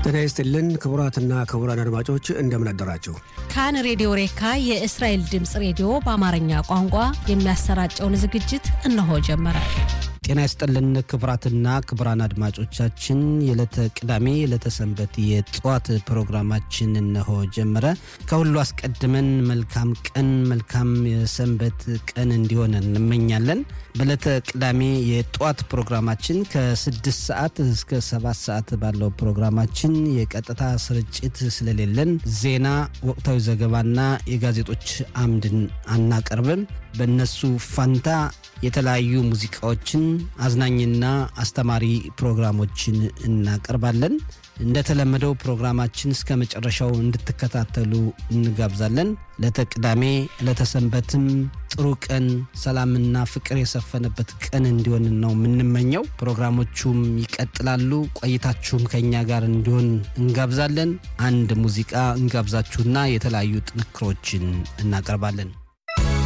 ጤና ይስጥልን ክቡራትና ክቡራን አድማጮች እንደምን አደራችሁ። ካን ሬዲዮ ሬካ የእስራኤል ድምጽ ሬዲዮ በአማርኛ ቋንቋ የሚያሰራጨውን ዝግጅት እነሆ ጀመረ። ጤና ይስጥልን ክቡራትና ክቡራን አድማጮቻችን የዕለተ ቅዳሜ የዕለተ ሰንበት የጧት ፕሮግራማችን እነሆ ጀመረ። ከሁሉ አስቀድመን መልካም ቀን መልካም የሰንበት ቀን እንዲሆን እንመኛለን። በዕለተ ቅዳሜ የጧት ፕሮግራማችን ከ6 ሰዓት እስከ 7 ሰዓት ባለው ፕሮግራማችን የቀጥታ ስርጭት ስለሌለን ዜና፣ ወቅታዊ ዘገባና የጋዜጦች አምድን አናቀርብም። በእነሱ ፋንታ የተለያዩ ሙዚቃዎችን አዝናኝና አስተማሪ ፕሮግራሞችን እናቀርባለን። እንደተለመደው ፕሮግራማችን እስከ መጨረሻው እንድትከታተሉ እንጋብዛለን። ለተቅዳሜ ለተሰንበትም ጥሩ ቀን ሰላምና ፍቅር የሰፈነበት ቀን እንዲሆን ነው የምንመኘው። ፕሮግራሞቹም ይቀጥላሉ። ቆይታችሁም ከኛ ጋር እንዲሆን እንጋብዛለን። አንድ ሙዚቃ እንጋብዛችሁና የተለያዩ ጥንክሮችን እናቀርባለን።